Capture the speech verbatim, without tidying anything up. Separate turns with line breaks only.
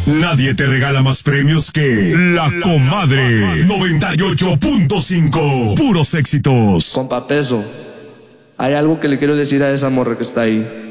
Nadie te regala más premios que La Comadre noventa y ocho punto cinco. Puros éxitos.
Compa Peso, hay algo que le quiero decir a esa morra que está ahí.